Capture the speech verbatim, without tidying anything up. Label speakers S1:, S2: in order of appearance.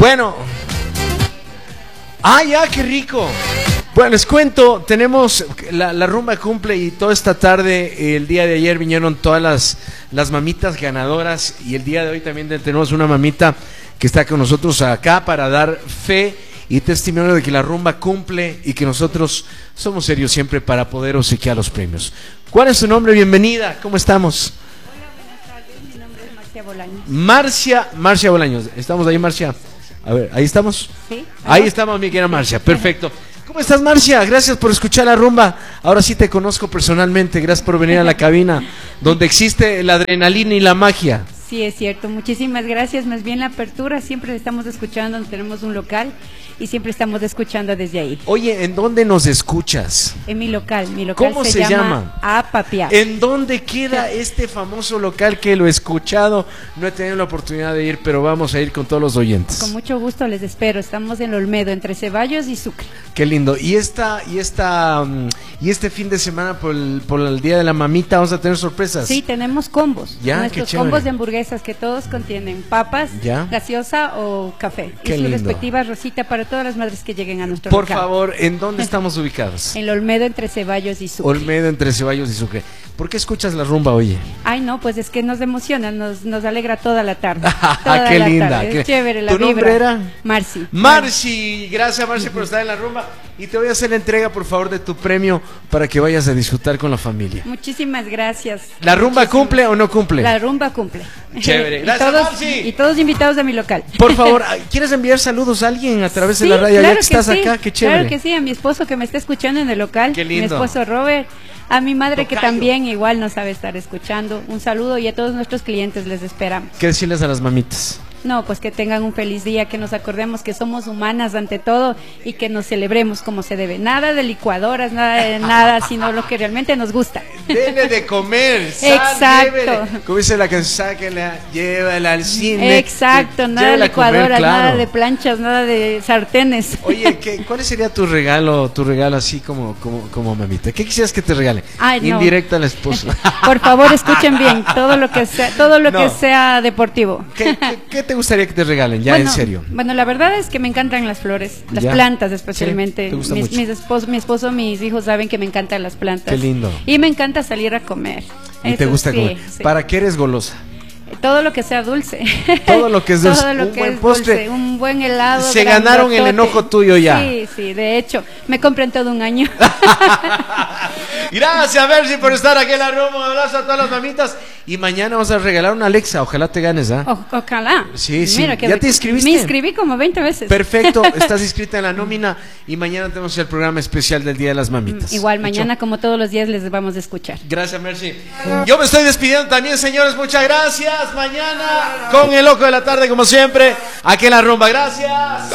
S1: Bueno. ¡Ah, ya! ¡Qué rico! Bueno, les cuento, tenemos la, la rumba cumple y toda esta tarde, el día de ayer vinieron todas las, las mamitas ganadoras y el día de hoy también tenemos una mamita que está con nosotros acá para dar fe y testimonio de que la rumba cumple y que nosotros somos serios siempre para poder obsequiar los premios. ¿Cuál es su nombre? Bienvenida, ¿cómo estamos?
S2: Hola, buenas tardes, mi nombre es Marcia Bolaños.
S1: Marcia, Marcia Bolaños, ¿estamos ahí, Marcia? A ver, ¿ahí estamos?
S2: Sí.
S1: Ahí estamos, mi querida Marcia, perfecto. ¿Cómo estás, Marcia? Gracias por escuchar la rumba. Ahora sí te conozco personalmente. Gracias por venir a la cabina donde existe la adrenalina y la magia.
S2: Sí, es cierto. Muchísimas gracias. Más bien la apertura, siempre estamos escuchando, tenemos un local y siempre estamos escuchando desde ahí.
S1: Oye, ¿en dónde nos escuchas?
S2: En mi local. Mi local
S1: ¿Cómo
S2: se,
S1: se
S2: llama,
S1: llama?
S2: Apapia.
S1: ¿En dónde queda este famoso local que lo he escuchado? No he tenido la oportunidad de ir, pero vamos a ir con todos los oyentes.
S2: Con mucho gusto les espero. Estamos en Olmedo, entre Ceballos y Sucre.
S1: Qué lindo. Y esta, y esta, um, y este fin de semana por el, por el Día de la Mamita vamos a tener sorpresas.
S2: Sí, tenemos combos.
S1: Ya,
S2: Nuestros
S1: qué chévere.
S2: combos de hamburguesas que todos contienen papas,
S1: Ya.
S2: gaseosa o café.
S1: Qué
S2: y su
S1: lindo.
S2: respectiva rosita para todas las madres que lleguen a nuestro
S1: Por
S2: local.
S1: favor, ¿en dónde estamos ubicados?
S2: En el Olmedo, entre Ceballos y Sucre.
S1: Olmedo, entre Ceballos y Sucre. ¿Por qué escuchas la rumba, oye?
S2: Ay, no, pues es que nos emociona, nos, nos alegra toda la tarde. Toda
S1: Qué
S2: la
S1: linda.
S2: tarde.
S1: Qué-
S2: Es chévere la
S1: ¿Tu nombre
S2: vibra.
S1: era?
S2: Marci.
S1: Marci, gracias Marci por estar en la rumba. Y te voy a hacer la entrega, por favor, de tu premio para que vayas a disfrutar con la familia.
S2: Muchísimas gracias.
S1: ¿La rumba
S2: Muchísimas.
S1: cumple o no cumple?
S2: La rumba cumple.
S1: Chévere.
S2: Y
S1: Gracias,
S2: todos,
S1: Marci.
S2: y todos invitados a mi local.
S1: Por favor, ¿quieres enviar saludos a alguien a través de
S2: Sí,
S1: la radio?
S2: claro
S1: Ya que estás
S2: sí,
S1: acá, qué chévere.
S2: Claro que sí, a mi esposo que me está escuchando en el local.
S1: Qué lindo.
S2: Mi esposo Robert. A mi madre que
S1: Tocayo.
S2: también igual nos sabe estar escuchando. Un saludo y a todos nuestros clientes les esperamos.
S1: ¿Qué decirles a las mamitas?
S2: No, pues que tengan un feliz día, que nos acordemos que somos humanas ante todo y que nos celebremos como se debe. Nada de licuadoras, nada de nada, sino lo que realmente nos gusta.
S1: Dele de comer, sal,
S2: Exacto.
S1: llévele. Como dice la que sáquela, llévala al cine.
S2: Exacto,
S1: Lle-
S2: nada de
S1: llévala a comer,
S2: licuadoras,
S1: claro.
S2: nada de planchas, nada de sartenes.
S1: Oye, ¿qué, ¿cuál sería tu regalo, tu regalo así como, como, como mamita? ¿Qué quisieras que te regale?
S2: Ay, no.
S1: Indirecta a la esposa.
S2: Por favor, escuchen bien, todo lo que sea, todo lo
S1: No.
S2: que sea deportivo.
S1: ¿Qué, qué, qué te gustaría que te regalen? Ya,
S2: bueno,
S1: en serio.
S2: Bueno, la verdad es que me encantan las flores, las
S1: Ya.
S2: plantas
S1: Sí,
S2: especialmente.
S1: te gusta
S2: mis,
S1: mucho.
S2: mis esposos, mi esposo, mis hijos saben que me encantan las plantas.
S1: Qué lindo.
S2: Y me encanta salir a comer.
S1: Y te
S2: Eso
S1: gusta
S2: sí,
S1: comer.
S2: sí.
S1: ¿Para qué eres golosa?
S2: Todo lo que sea dulce.
S1: Todo lo que es dulce.
S2: Todo lo
S1: Un
S2: que
S1: buen
S2: es
S1: postre.
S2: dulce, un buen helado.
S1: Se ganaron el
S2: grandotote.
S1: enojo tuyo ya.
S2: Sí, sí, de hecho, me compré en todo un año.
S1: Gracias, Mercy, por estar aquí en la rumba. Un abrazo a todas las mamitas. Y mañana vamos a regalar una Alexa. Ojalá te ganes, ¿ah?
S2: O- ojalá.
S1: Sí, sí.
S2: Mira, que
S1: ¿Ya
S2: me-
S1: te inscribiste?
S2: Me inscribí como veinte veces.
S1: Perfecto, estás inscrita en la nómina y mañana tenemos el programa especial del Día de las Mamitas.
S2: Igual,
S1: ¿Hecho?
S2: mañana, como todos los días, les vamos a escuchar.
S1: Gracias, Mercy. Yo me estoy despidiendo también, señores. Muchas gracias. Mañana con el loco de la tarde, como siempre, aquí en la rumba. Gracias.